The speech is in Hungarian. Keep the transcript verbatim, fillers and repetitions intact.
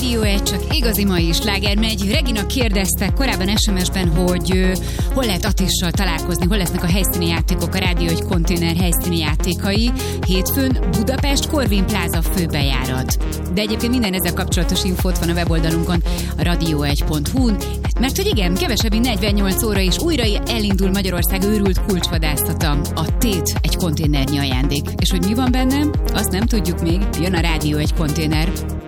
Rádió egy, csak igazi mai sláger megy. Regina kérdezte korábban es em es-ben, hogy uh, hol lehet Attissal találkozni, hol lesznek a helyszíni játékok, a Rádió egy konténer helyszíni játékai. Hétfőn Budapest Corvin Plaza főbejárat. De egyébként minden ezzel kapcsolatos infót van a weboldalunkon, a radio egy pont hu-n, mert hogy igen, kevesebb mint negyvennyolc óra és újra elindul Magyarország őrült kulcsvadászata. A Tét egy konténernyi ajándék. És hogy mi van benne, azt nem tudjuk még, jön a Rádió egy konténer.